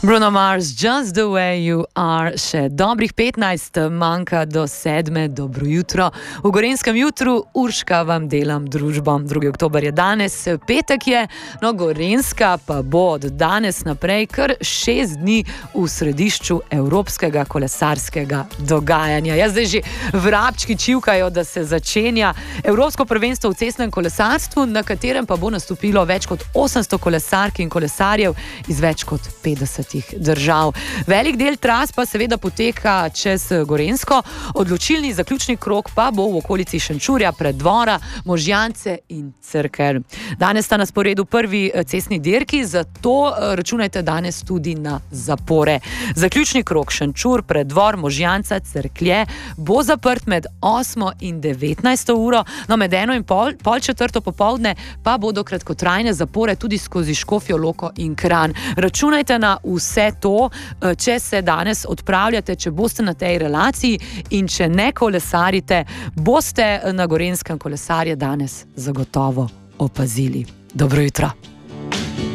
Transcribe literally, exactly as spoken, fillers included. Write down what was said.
Bruno Mars, Just the Way You Are, še dobrih petnajst manjka do sedme, dobro jutro. V Gorenjskem jutru Urška vam delam družbo. drugi oktober je danes, petek je, no Gorenjska pa bo od danes naprej kar šest dni v središču evropskega kolesarskega dogajanja. Ja, zdaj že vrabčki čivkajo, da se začenja Evropsko prvenstvo v cestnem kolesarstvu, na katerem pa bo nastopilo več kot osemsto kolesark in kolesarjev iz več kot petdesetih držav. Velik del tras pa seveda poteka čez Gorenjsko, odločilni zaključni krog pa bo v okolici Šenčurja, Preddvora, Možjance in Cerkelj. Danes sta na sporedu prvi cestni dirki, zato računajte danes tudi na zapore. Zaključni krog Šenčur, Preddvor, Možjanca, Cerklje bo zaprt med osmo in devetnajsto uro, no med eno in pol, pol četrto popoldne pa bodo kratkotrajne zapore tudi skozi Škofjo Loko in Kranj. Računajte na vse to, če se danes odpravljate, če boste na tej relaciji in če ne kolesarite, boste na Gorenjskem kolesarje danes zagotovo opazili. Dobro jutro.